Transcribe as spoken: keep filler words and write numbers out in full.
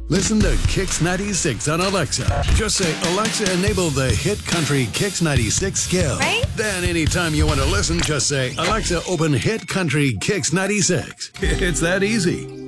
Listen to Kix ninety-six on Alexa. Just say, Alexa, enable the hit country Kix ninety-six skill. Right? Then anytime you want to listen, just say, Alexa, open hit country Kix ninety-six. It's that easy.